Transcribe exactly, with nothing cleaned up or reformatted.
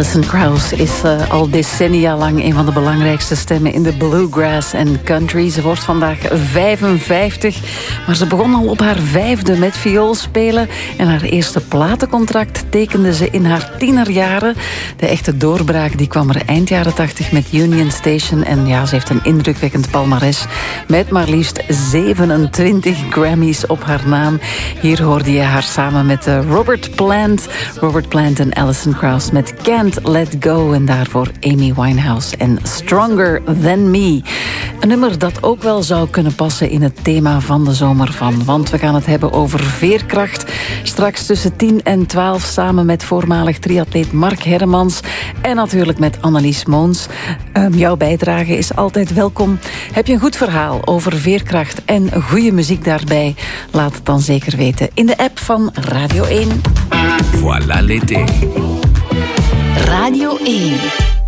Alison Krauss is uh, al decennia lang een van de belangrijkste stemmen in de bluegrass en country. Ze wordt vandaag vijfenvijftig, maar ze begon al op haar vijfde met vioolspelen en haar eerste platencontract tekende ze in haar tienerjaren. De echte doorbraak die kwam er eind jaren tachtig met Union Station en ja, ze heeft een indrukwekkend palmares met maar liefst zevenentwintig Grammys op haar naam. Hier hoorde je haar samen met uh, Robert Plant. Robert Plant en Alison Krauss met Can't Let Go. En daarvoor Amy Winehouse en Stronger Than Me. Een nummer dat ook wel zou kunnen passen in het thema van de zomer van. Want we gaan het hebben over veerkracht. Straks tussen tien en twaalf samen met voormalig triatleet Mark Hermans. En natuurlijk met Annelies Moons. Um, jouw bijdrage is altijd welkom. Heb je een goed verhaal over veerkracht en goede muziek daarbij? Laat het dan zeker weten in de app van Radio één. Voilà l'été. Radio één.